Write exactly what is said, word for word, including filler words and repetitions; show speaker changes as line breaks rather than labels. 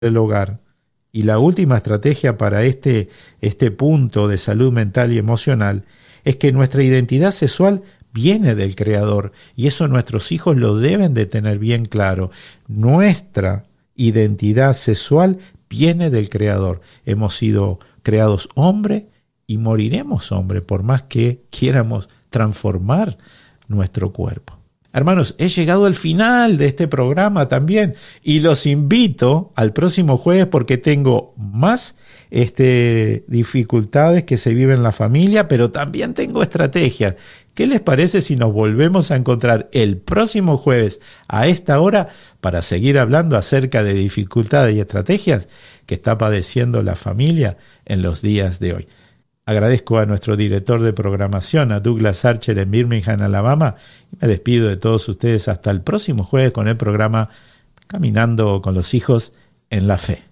del hogar. Y la última estrategia para este, este punto de salud mental y emocional es que nuestra identidad sexual viene del Creador, y eso nuestros hijos lo deben de tener bien claro. Nuestra identidad sexual viene del Creador. Hemos sido creados hombre y moriremos hombre, por más que quieramos transformar nuestro cuerpo. Hermanos, he llegado al final de este programa también y los invito al próximo jueves porque tengo más este, dificultades que se viven en la familia, pero también tengo estrategias. ¿Qué les parece si nos volvemos a encontrar el próximo jueves a esta hora para seguir hablando acerca de dificultades y estrategias que está padeciendo la familia en los días de hoy? Agradezco a nuestro director de programación, a Douglas Archer en Birmingham, Alabama, y me despido de todos ustedes hasta el próximo jueves con el programa Caminando con los Hijos en la Fe.